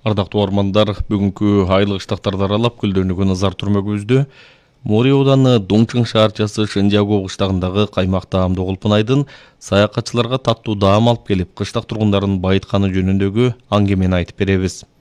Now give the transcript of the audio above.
Ардактуу армандар, бүгүнкү айлык штаттарды аралап гүлдөнүүгө назар түрмөгүбүздө Море ауданы Доңчың шаарчасы Шенжагу кыштагындагы каймак даамдуу Кулпунайдын саякатчыларга таттуу даам алып келип, кыштак тургундарын байытканы жөнүндөгү аңгемени айтып беребиз.